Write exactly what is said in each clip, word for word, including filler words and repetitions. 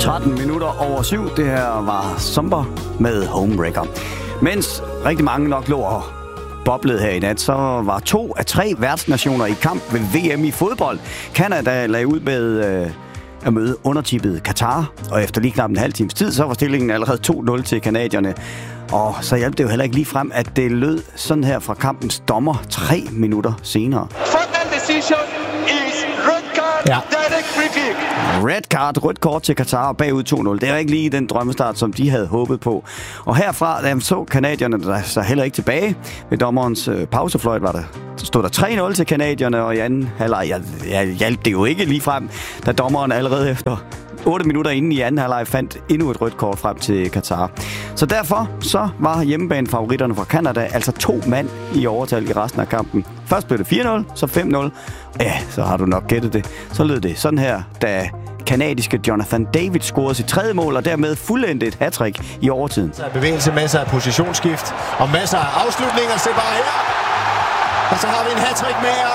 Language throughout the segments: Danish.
tretten minutter over syv. Det her var Somber med Homewrecker. Mens rigtig mange nok lå og boblede her i nat, så var to af tre værtsnationer i kamp ved V M i fodbold. Canada lagde ud med øh, at møde undertippet Katar, og efter lige knap en halv times tid, så var stillingen allerede to nul til canadierne. Og så hjalp det jo heller ikke lige frem, at det lød sådan her fra kampens dommer tre minutter senere. Final decision is red card, ja. Direct free kick. Red card, rødt kort til Katar bagud to nul. Det er ikke lige den drømmestart, som de havde håbet på. Og herfra jamen, så canadierne der så heller ikke tilbage. Ved dommerens øh, pausefløjt var der, stod der tre nul til canadierne, og i anden halvleg ja, ja, hjalp det jo ikke lige frem, da dommeren allerede efter otte minutter inden i anden halvleg fandt endnu et rødt kort frem til Katar. Så derfor så var hjemmebanefavoritterne fra Canada altså to mand i overtal i resten af kampen. Først blev det fire nul, så fem nul. Ja, så har du nok gættet det. Så lød det sådan her, da kanadiske Jonathan David scorede sit tredje mål, og dermed fuldendte et hattrick i overtiden. Masser af bevægelse, masser af positionsskift, og masser af afslutninger. Se bare her. Og så har vi en hattrick mere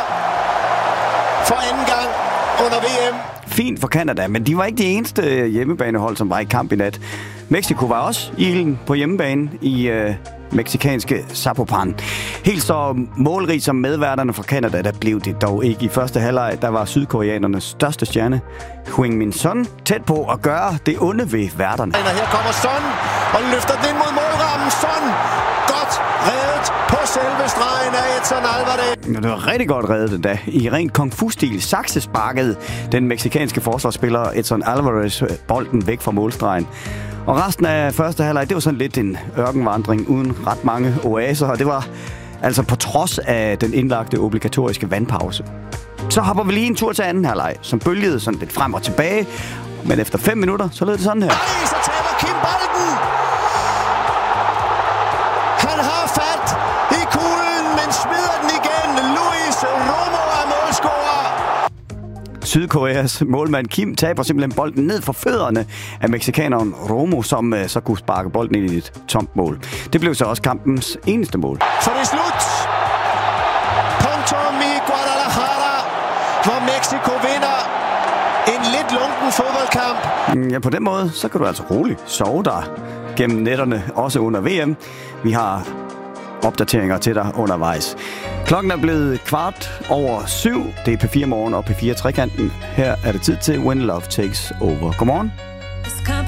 for anden gang under V M. Fint for Canada, men de var ikke de eneste hjemmebanehold, som var i kamp i nat. Mexico var også i ilden på hjemmebane i øh, mexikanske Zapopan. Helt så målrigt som medværterne fra Canada, der blev det dog ikke i første halvleg. Der var sydkoreanernes største stjerne, Heung-min Son, tæt på at gøre det onde ved værterne. Her kommer Son og løfter den ind mod målrammen. Son, godt reddet på selve stregen af Edson Alvarez. Det var rigtig godt reddet endda. I rent kung fu-stil saksesparkede den mexikanske forsvarsspiller Edson Alvarez bolden væk fra målstregen. Og resten af første halvleg, det var sådan lidt en ørkenvandring uden ret mange oaser, og det var altså på trods af den indlagte obligatoriske vandpause. Så hopper vi lige en tur til anden halvleg, som bølgede sådan lidt frem og tilbage, men efter fem minutter, så lød det sådan her. Ej, så taber Kim bolden! Han har fat i kuglen, men smider den igen. Luis Romo er målscorer. Sydkoreas målmand Kim taber simpelthen bolden ned for fødderne af mexikaneren Romo, som uh, så kunne sparke bolden ind i et tomt mål. Det blev så også kampens eneste mål. Så det er slut. Punktum i Guadalajara, hvor Mexico vinder en lidt lunken fodboldkamp. Ja, på den måde, så kan du altså roligt sove der gennem nætterne, også under V M. Vi har opdateringer til dig undervejs. Klokken er blevet kvart over syv. Det er P fire Morgen og P fire Trekanten. Her er det tid til When Love Takes Over. Godmorgen.